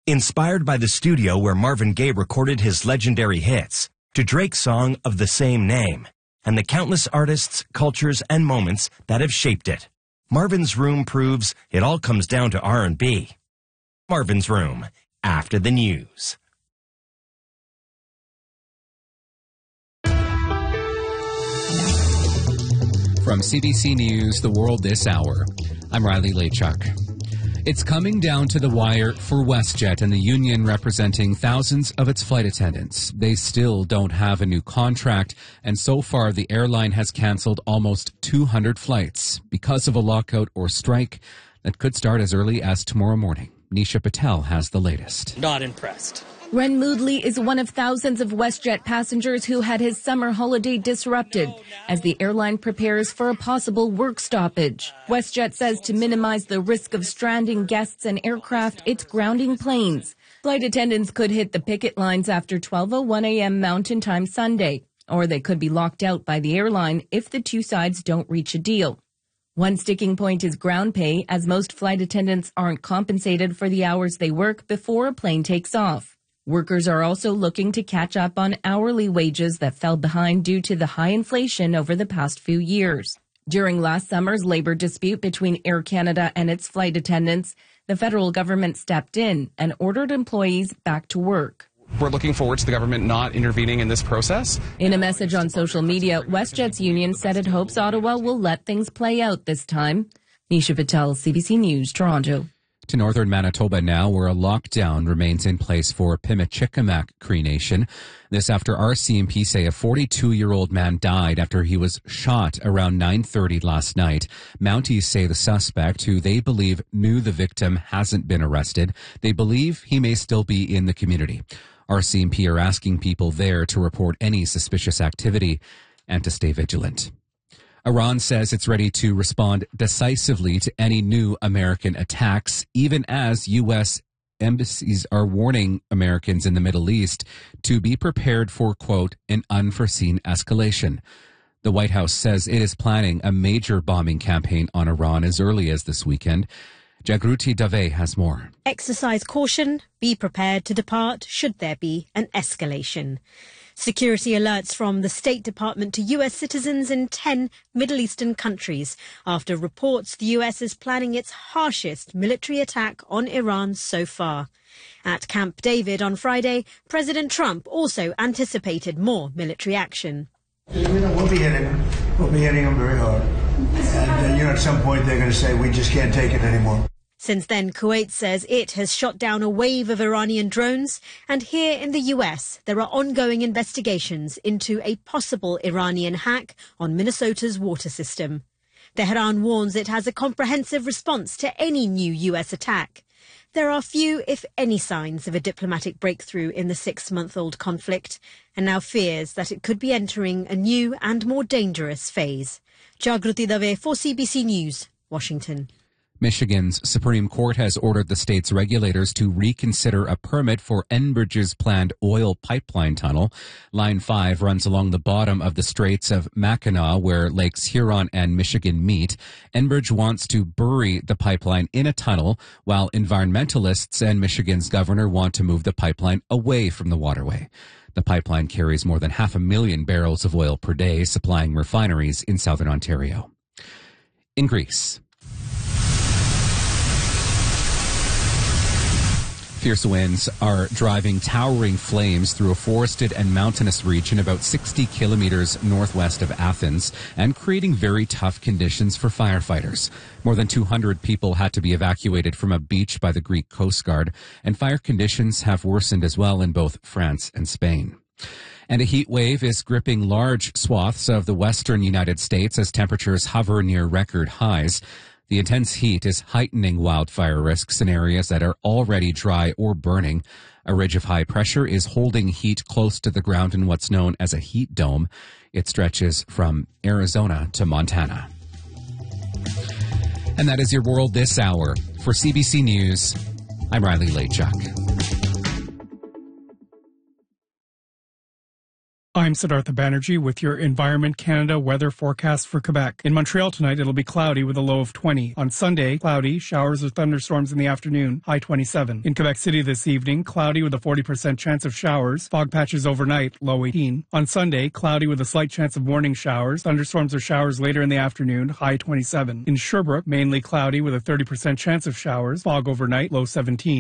Inspired by the studio where Marvin Gaye recorded his legendary hits, to Drake's song of the same name, and the countless artists, cultures, and moments that have shaped it. Marvin's Room proves it all comes down to R&B. Marvin's Room, after the news. From CBC News, The World This Hour, I'm Riley Lachuk. It's coming down to the wire for WestJet and the union representing thousands of its flight attendants. They still don't have a new contract, and so far the airline has canceled almost 200 flights because of a lockout or strike that could start as early as tomorrow morning. Nisha Patel has the latest. Not impressed. Ren Moodley is one of thousands of WestJet passengers who had his summer holiday disrupted as the airline prepares for a possible work stoppage. WestJet says to minimize the risk of stranding guests and aircraft, it's grounding planes. Flight attendants could hit the picket lines after 12:01 a.m. Mountain Time Sunday, or they could be locked out by the airline if the two sides don't reach a deal. One sticking point is ground pay, as most flight attendants aren't compensated for the hours they work before a plane takes off. Workers are also looking to catch up on hourly wages that fell behind due to the high inflation over the past few years. During last summer's labor dispute between Air Canada and its flight attendants, the federal government stepped in and ordered employees back to work. We're looking forward to the government not intervening in this process. In a message on social media, WestJet's union said it hopes Ottawa will let things play out this time. Nisha Patel, CBC News, Toronto. To northern Manitoba now, where a lockdown remains in place for Pimicikamak Cree Nation. This after RCMP say a 42-year-old man died after he was shot around 9:30 last night. Mounties say the suspect, who they believe knew the victim, hasn't been arrested. They believe he may still be in the community. RCMP are asking people there to report any suspicious activity and to stay vigilant. Iran says it's ready to respond decisively to any new American attacks, even as U.S. embassies are warning Americans in the Middle East to be prepared for, quote, an unforeseen escalation. The White House says it is planning a major bombing campaign on Iran as early as this weekend. Jagruti Dave has more. Exercise caution, be prepared to depart should there be an escalation. Security alerts from the State Department to U.S. citizens in 10 Middle Eastern countries after reports the U.S. is planning its harshest military attack on Iran so far. At Camp David on Friday, President Trump also anticipated more military action. We'll be hitting them. We'll be hitting them very hard. And, at some point they're going to say, we just can't take it anymore. Since then, Kuwait says it has shot down a wave of Iranian drones. And here in the US, there are ongoing investigations into a possible Iranian hack on Minnesota's water system. Tehran warns it has a comprehensive response to any new US attack. There are few, if any, signs of a diplomatic breakthrough in the 6-month-old conflict, and now fears that it could be entering a new and more dangerous phase. Jagruti Dave for CBC News, Washington. Michigan's Supreme Court has ordered the state's regulators to reconsider a permit for Enbridge's planned oil pipeline tunnel. Line 5 runs along the bottom of the Straits of Mackinac, where Lakes Huron and Michigan meet. Enbridge wants to bury the pipeline in a tunnel, while environmentalists and Michigan's governor want to move the pipeline away from the waterway. The pipeline carries more than 500,000 barrels of oil per day, supplying refineries in southern Ontario. In Greece, fierce winds are driving towering flames through a forested and mountainous region about 60 kilometers northwest of Athens and creating very tough conditions for firefighters. More than 200 people had to be evacuated from a beach by the Greek Coast Guard, and fire conditions have worsened as well in both France and Spain. And a heat wave is gripping large swaths of the western United States as temperatures hover near record highs. The intense heat is heightening wildfire risks in areas that are already dry or burning. A ridge of high pressure is holding heat close to the ground in what's known as a heat dome. It stretches from Arizona to Montana. And that is your World This Hour. For CBC News, I'm Riley Lachuk. I'm Siddhartha Banerjee with your Environment Canada weather forecast for Quebec. In Montreal tonight, it'll be cloudy with a low of 20. On Sunday, cloudy, showers or thunderstorms in the afternoon, high 27. In Quebec City this evening, cloudy with a 40% chance of showers, fog patches overnight, low 18. On Sunday, cloudy with a slight chance of morning showers, thunderstorms or showers later in the afternoon, high 27. In Sherbrooke, mainly cloudy with a 30% chance of showers, fog overnight, low 17.